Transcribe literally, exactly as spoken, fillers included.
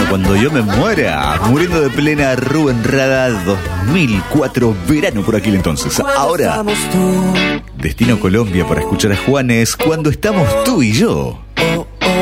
cuando yo me muera, muriendo de plena Rubén Rada dos mil cuatro, verano por aquel entonces. Ahora, destino Colombia para escuchar a Juanes, cuando estamos tú y yo.